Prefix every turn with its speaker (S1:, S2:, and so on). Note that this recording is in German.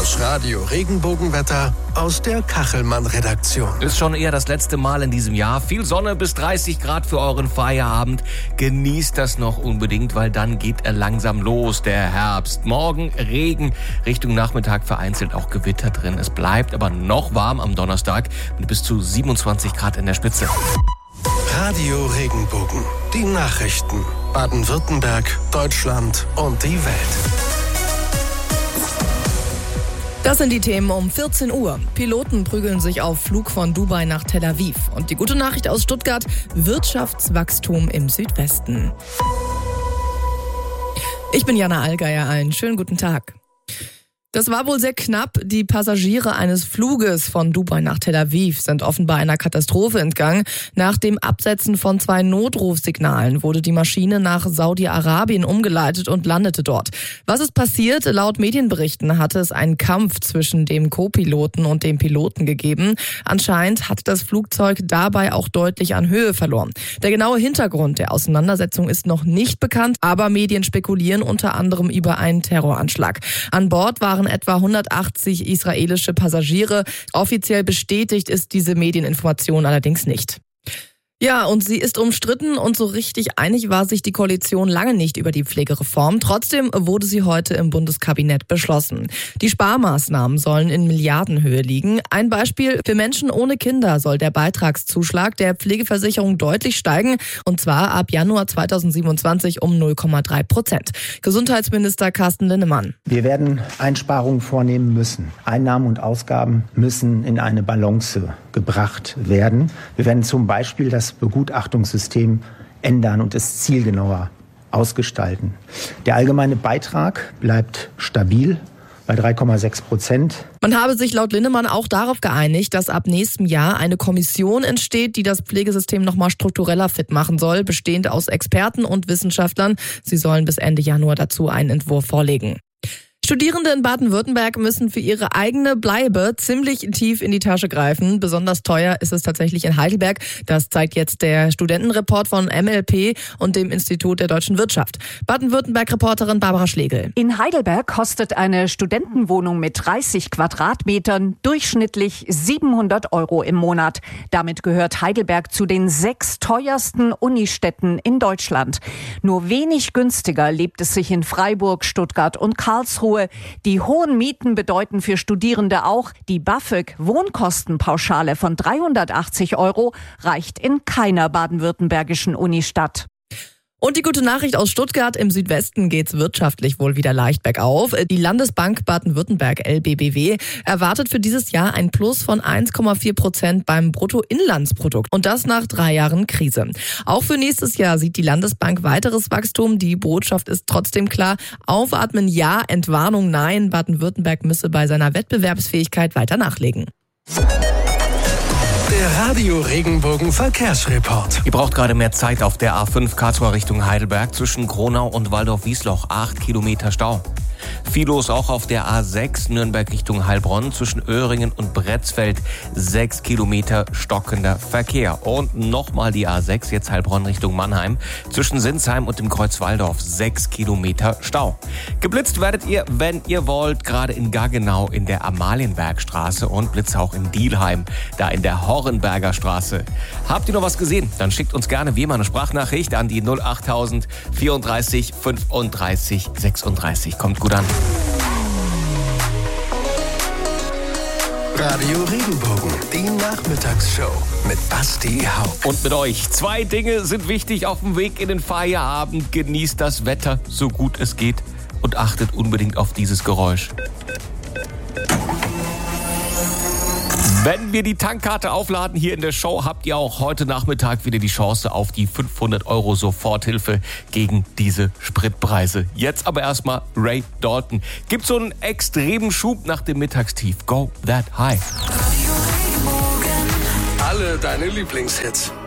S1: Das Radio Regenbogenwetter aus der Kachelmann-Redaktion.
S2: Ist schon eher das letzte Mal in diesem Jahr. Viel Sonne bis 30 Grad für euren Feierabend. Genießt das noch unbedingt, weil dann geht er langsam los, der Herbst. Morgen Regen, Richtung Nachmittag vereinzelt auch Gewitter drin. Es bleibt aber noch warm am Donnerstag mit bis zu 27 Grad in der Spitze.
S1: Radio Regenbogen, die Nachrichten. Baden-Württemberg, Deutschland und die Welt.
S3: Das sind die Themen um 14 Uhr. Piloten prügeln sich auf Flug von Dubai nach Tel Aviv. Und die gute Nachricht aus Stuttgart: Wirtschaftswachstum im Südwesten. Ich bin Jana Allgeier, einen schönen guten Tag. Das war wohl sehr knapp. Die Passagiere eines Fluges von Dubai nach Tel Aviv sind offenbar einer Katastrophe entgangen. Nach dem Absetzen von 2 Notrufsignalen wurde die Maschine nach Saudi-Arabien umgeleitet und landete dort. Was ist passiert? Laut Medienberichten hatte es einen Kampf zwischen dem Co-Piloten und dem Piloten gegeben. Anscheinend hat das Flugzeug dabei auch deutlich an Höhe verloren. Der genaue Hintergrund der Auseinandersetzung ist noch nicht bekannt, aber Medien spekulieren unter anderem über einen Terroranschlag. An Bord waren etwa 180 israelische Passagiere. Offiziell bestätigt ist diese Medieninformation allerdings nicht. Ja, und sie ist umstritten und so richtig einig war sich die Koalition lange nicht über die Pflegereform. Trotzdem wurde sie heute im Bundeskabinett beschlossen. Die Sparmaßnahmen sollen in Milliardenhöhe liegen. Ein Beispiel: Für Menschen ohne Kinder soll der Beitragszuschlag der Pflegeversicherung deutlich steigen, und zwar ab Januar 2027 um 0,3%. Gesundheitsminister Carsten Linnemann:
S4: Wir werden Einsparungen vornehmen müssen. Einnahmen und Ausgaben müssen in eine Balance gebracht werden. Wir werden zum Beispiel das Begutachtungssystem ändern und es zielgenauer ausgestalten. Der allgemeine Beitrag bleibt stabil bei 3,6%.
S3: Man habe sich laut Linnemann auch darauf geeinigt, dass ab nächstem Jahr eine Kommission entsteht, die das Pflegesystem nochmal struktureller fit machen soll, bestehend aus Experten und Wissenschaftlern. Sie sollen bis Ende Januar dazu einen Entwurf vorlegen. Studierende in Baden-Württemberg müssen für ihre eigene Bleibe ziemlich tief in die Tasche greifen. Besonders teuer ist es tatsächlich in Heidelberg. Das zeigt jetzt der Studentenreport von MLP und dem Institut der deutschen Wirtschaft. Baden-Württemberg-Reporterin Barbara Schlegel.
S5: In Heidelberg kostet eine Studentenwohnung mit 30 Quadratmetern durchschnittlich 700 € im Monat. Damit gehört Heidelberg zu den 6 teuersten Unistädten in Deutschland. Nur wenig günstiger lebt es sich in Freiburg, Stuttgart und Karlsruhe. Die hohen Mieten bedeuten für Studierende auch, die BAföG-Wohnkostenpauschale von 380 € reicht in keiner baden-württembergischen Unistadt.
S3: Und die gute Nachricht aus Stuttgart: Im Südwesten geht's wirtschaftlich wohl wieder leicht bergauf. Die Landesbank Baden-Württemberg LBBW erwartet für dieses Jahr ein Plus von 1,4% beim Bruttoinlandsprodukt. Und das nach 3 Jahren Krise. Auch für nächstes Jahr sieht die Landesbank weiteres Wachstum. Die Botschaft ist trotzdem klar: Aufatmen ja, Entwarnung nein. Baden-Württemberg müsse bei seiner Wettbewerbsfähigkeit weiter nachlegen.
S1: Der Radio Regenbogen Verkehrsreport.
S2: Ihr braucht gerade mehr Zeit auf der A5 Karlsruhe Richtung Heidelberg zwischen Kronau und Waldorf-Wiesloch. 8 Kilometer Stau. Viel los auch auf der A6 Nürnberg Richtung Heilbronn zwischen Öhringen und Bretzfeld. 6 Kilometer stockender Verkehr. Und nochmal die A6, jetzt Heilbronn Richtung Mannheim. Zwischen Sinsheim und dem Kreuz Walldorf 6 Kilometer Stau. Geblitzt werdet ihr, wenn ihr wollt, gerade in Gaggenau in der Amalienbergstraße und Blitz auch in Dielheim, da in der Horrenberger Straße. Habt ihr noch was gesehen? Dann schickt uns gerne wie immer eine Sprachnachricht an die 08000 34 35 36. Kommt gut an.
S1: Radio Regenbogen, die Nachmittagsshow mit Basti Hauck.
S2: Und mit euch. 2 Dinge sind wichtig auf dem Weg in den Feierabend. Genießt das Wetter, so gut es geht. Und achtet unbedingt auf dieses Geräusch. Wenn wir die Tankkarte aufladen hier in der Show, habt ihr auch heute Nachmittag wieder die Chance auf die 500 € Soforthilfe gegen diese Spritpreise. Jetzt aber erstmal Ray Dalton. Gibt so einen extremen Schub nach dem Mittagstief. Go that high.
S1: Alle deine Lieblingshits.